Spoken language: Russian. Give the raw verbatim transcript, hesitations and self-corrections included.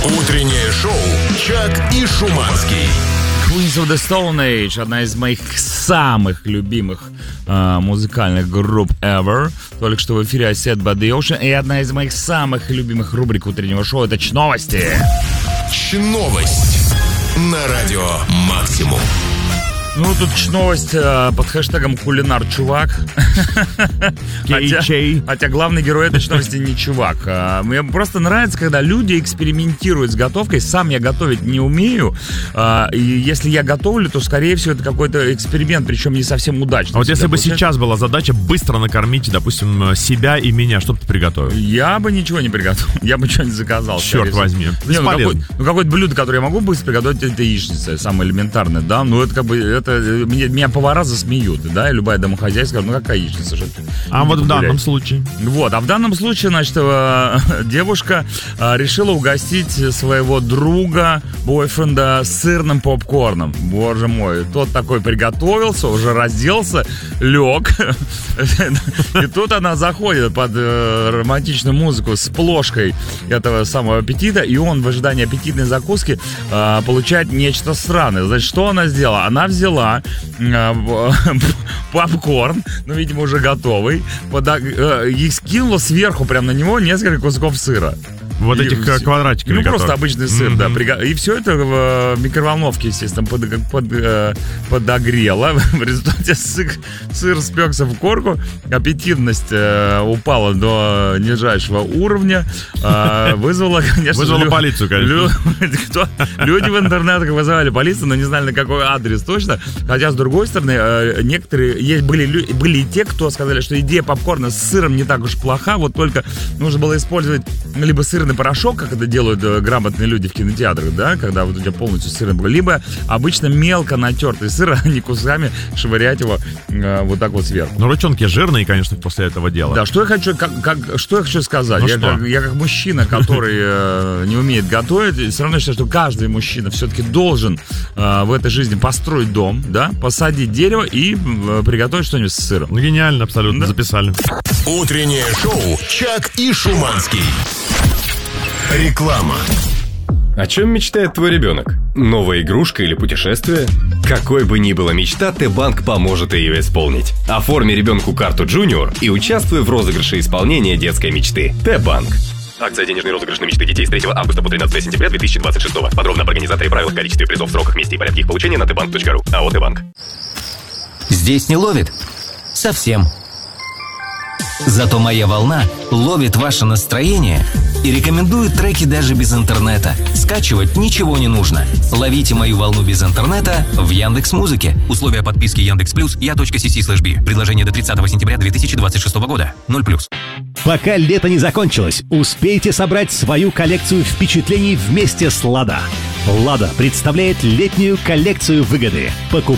Утреннее шоу «Чак и Шуманский». Queens of the Stone Age, одна из моих самых любимых э, музыкальных групп ever. Только что в эфире I Said By The Ocean. И одна из моих самых любимых рубрик утреннего шоу — это «Чновости». Чновость на радио «Максимум». Ну, тут новость э, под хэштегом «Кулинар-чувак». хотя, хотя главный герой этой новости не чувак. А, мне просто нравится, когда люди экспериментируют с готовкой. Сам я готовить не умею. А, и если я готовлю, то, скорее всего, это какой-то эксперимент, причем не совсем удачный. А вот если бы сейчас была задача быстро накормить, допустим, себя и меня, что бы ты приготовил? Я бы ничего не приготовил. Я бы что-нибудь заказал. Черт возьми. Не, ну, какой, ну, какое-то блюдо, которое я могу быстро приготовить, это яичница. Самое элементарное, да? Ну, это как бы... Это, меня, меня повара засмеют, да, и любая домохозяйка скажет, ну какая яичница, что ты. А вот в данном случае. Вот, а в данном случае, значит, девушка решила угостить своего друга, бойфренда, сырным попкорном. Боже мой, тот такой приготовился, уже разделся, лег. И тут она заходит под романтичную музыку с плошкой этого самого аппетита, и он в ожидании аппетитной закуски получает нечто странное. Значит, что она сделала? Она взяла попкорн, ну, видимо, уже готовый, пода- и скинула сверху прям на него несколько кусков сыра. Вот и, этих квадратиков. Ну, просто которые... обычный сыр, mm-hmm. да. Приго... И все это в микроволновке, естественно, под... Под... подогрело. В результате сыр... сыр спекся в корку. Аппетитность э, упала до нижайшего уровня. Э, вызвала, конечно... Вызвала лю... полицию, конечно. Лю... Кто... Люди в интернетах вызывали полицию, но не знали, на какой адрес точно. Хотя, с другой стороны, э, некоторые... Есть, были, были и те, кто сказали, что идея попкорна с сыром не так уж плоха, вот только нужно было использовать либо сырный порошок, как это делают э, грамотные люди в кинотеатрах, да, когда вот у тебя полностью сырный, либо обычно мелко натертый сыр, а не кусками швырять его э, вот так вот сверху. Ну, ручонки жирные, конечно, после этого дела. Да, что я хочу, как, как, что я хочу сказать? Ну, я, что? Как, я как мужчина, который э, не умеет готовить, все равно считаю, что каждый мужчина все-таки должен э, в этой жизни построить дом, да, посадить дерево и э, приготовить что-нибудь с сыром. Ну, гениально, абсолютно, да. Записали. Утреннее шоу «Чак и Шуманский». Реклама. О чем мечтает твой ребенок? Новая игрушка или путешествие? Какой бы ни была мечта, Т-банк поможет ее исполнить. Оформи ребенку карту Junior и участвуй в розыгрыше исполнения детской мечты. Т-банк. Акция «Денежный розыгрыш на мечты детей» с третьего августа по тринадцатое сентября две тысячи двадцать шестого. Подробно об организаторе, правилах, количестве призов, сроках, месте и порядке их получения на тэ банк точка ру. АО «Т-банк». Здесь не ловит? Совсем. Зато «Моя волна» ловит ваше настроение и рекомендует треки даже без интернета. Скачивать ничего не нужно. Ловите «Мою волну» без интернета в Яндекс.Музыке. Условия подписки Яндекс.Плюс я.си.си слэш би. Предложение до тридцатого сентября две тысячи двадцать шестого года. ноль плюс. Пока лето не закончилось, успейте собрать свою коллекцию впечатлений вместе с «Лада». «Лада» представляет летнюю коллекцию выгоды. Покупайте